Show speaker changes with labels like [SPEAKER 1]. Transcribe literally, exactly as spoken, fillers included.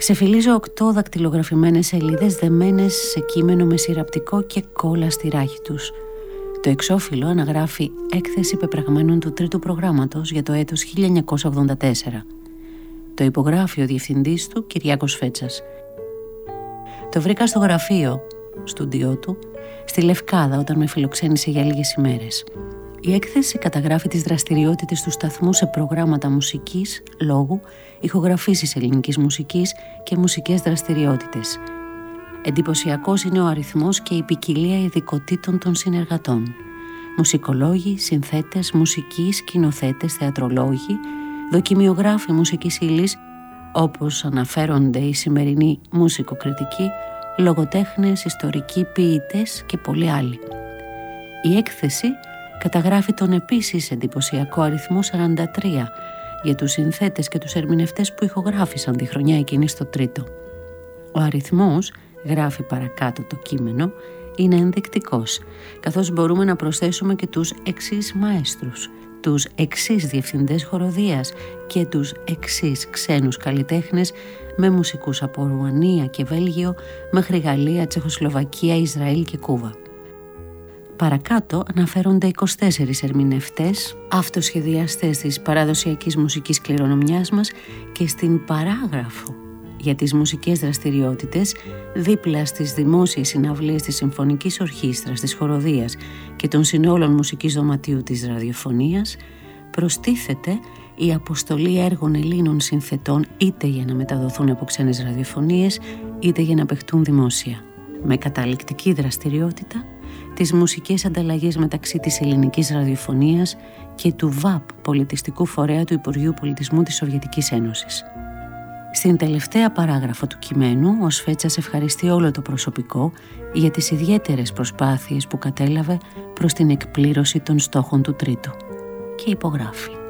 [SPEAKER 1] Ξεφυλίζω οκτώ δακτυλογραφημένες σελίδες δεμένες σε κείμενο με συρραπτικό και κόλλα στη ράχη τους. Το εξώφυλλο αναγράφει έκθεση πεπραγμένων του τρίτου προγράμματος για το έτος χίλια εννιακόσια ογδόντα τέσσερα. Το υπογράφει ο διευθυντής του, Κυριάκος Φέτσας. Το βρήκα στο γραφείο, στούντιό του, στη Λευκάδα όταν με φιλοξένησε για λίγες ημέρες. Η έκθεση καταγράφει τις δραστηριότητες του σταθμού σε προγράμματα μουσικής, λόγου, ηχογραφήσεις ελληνικής μουσικής και μουσικές δραστηριότητες. Εντυπωσιακός είναι ο αριθμός και η ποικιλία ειδικοτήτων των συνεργατών. Μουσικολόγοι, συνθέτες, μουσικοί, σκηνοθέτες, θεατρολόγοι, δοκιμιογράφοι μουσικής ύλης, όπως αναφέρονται οι σημερινοί μουσικοκριτικοί, λογοτέχνες, ιστορικοί, ποιητές και πολλοί άλλοι. Η έκθεση καταγράφει τον επίσης εντυπωσιακό αριθμό σαράντα τρία για τους συνθέτες και τους ερμηνευτές που ηχογράφησαν τη χρονιά εκείνη στο τρίτο. Ο αριθμός, γράφει παρακάτω το κείμενο, είναι ενδεικτικός, καθώς μπορούμε να προσθέσουμε και τους εξής μαέστρους, τους εξής διευθυντές χοροδίας και τους εξής ξένους καλλιτέχνες με μουσικούς από Ρουμανία και Βέλγιο μέχρι Γαλλία, Τσεχοσλοβακία, Ισραήλ και Κούβα. Παρακάτω αναφέρονται είκοσι τέσσερις ερμηνευτές, αυτοσχεδιαστές της παραδοσιακής μουσικής κληρονομιάς μας και στην παράγραφο για τις μουσικές δραστηριότητες, δίπλα στις δημόσιες συναυλίες της Συμφωνικής Ορχήστρας, της Χοροδίας και των συνόλων μουσικής δωματίου της ραδιοφωνίας, προστίθεται η αποστολή έργων Ελλήνων συνθετών είτε για να μεταδοθούν από ξένες ραδιοφωνίες είτε για να παιχτούν δημόσια. Με καταληκτική δραστηριότητα τις μουσικές ανταλλαγές μεταξύ της ελληνικής ραδιοφωνίας και του ΒΑΠ, πολιτιστικού φορέα του Υπουργείου Πολιτισμού της Σοβιετικής Ένωσης. Στην τελευταία παράγραφο του κειμένου, ο Σφέτσας ευχαριστεί όλο το προσωπικό για τις ιδιαίτερες προσπάθειες που κατέλαβε προς την εκπλήρωση των στόχων του τρίτου και υπογράφει.